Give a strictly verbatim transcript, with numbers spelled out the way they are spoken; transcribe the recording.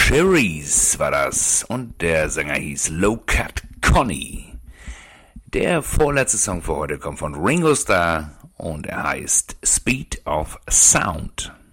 Cherries war das und der Sänger hieß Low Cut Connie. Der vorletzte Song für heute kommt von Ringo Starr und er heißt Speed of Sound.